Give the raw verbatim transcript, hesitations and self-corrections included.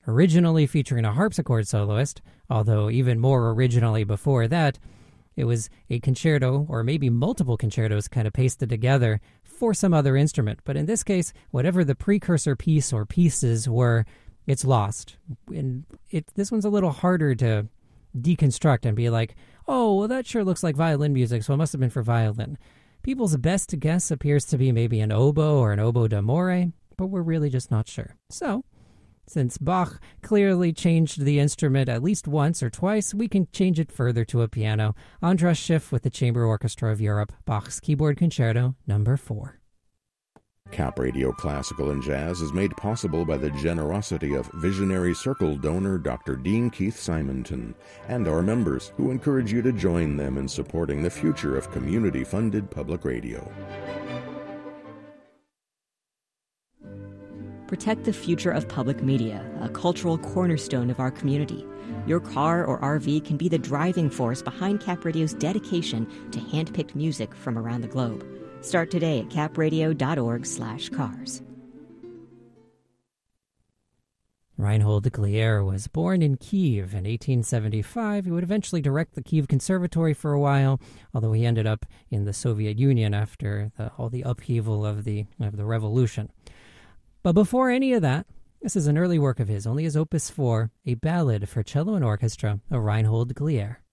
originally featuring a harpsichord soloist, although even more originally before that, it was a concerto, or maybe multiple concertos kind of pasted together for some other instrument. But in this case, whatever the precursor piece or pieces were, it's lost. And it, this one's a little harder to deconstruct and be like, oh, well, that sure looks like violin music, so it must have been for violin. People's best guess appears to be maybe an oboe or an oboe d'amore, but we're really just not sure. So, since Bach clearly changed the instrument at least once or twice, we can change it further to a piano. Andras Schiff with the Chamber Orchestra of Europe, Bach's Keyboard Concerto number four. Cap Radio Classical and Jazz is made possible by the generosity of visionary Circle donor Doctor Dean Keith Simonton and our members, who encourage you to join them in supporting the future of community-funded public radio. Protect the future of public media, a cultural cornerstone of our community. Your car or R V can be the driving force behind Cap Radio's dedication to hand-picked music from around the globe. Start today at capradio.org slash cars. Reinhold Glier was born in Kiev in eighteen seventy-five. He would eventually direct the Kiev Conservatory for a while, although he ended up in the Soviet Union after the, all the upheaval of the, of the revolution. But before any of that, this is an early work of his, only his Opus four, a ballad for cello and orchestra of Reinhold Glier.